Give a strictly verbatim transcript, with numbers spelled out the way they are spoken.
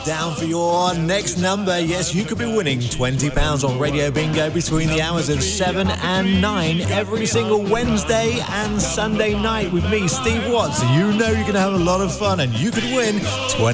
Down for your next number. Yes, you could be winning twenty pounds on Radio Bingo between the hours of seven and nine every single Wednesday and Sunday night with me, Steve Watts. You know you're going to have a lot of fun and you could win twenty